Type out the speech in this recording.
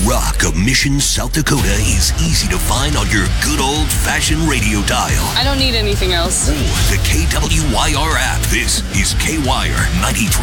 rock of Mission, South Dakota is easy to find on your good old-fashioned radio dial. I don't need anything else. Or the KWYR app. This is KWIRE 93.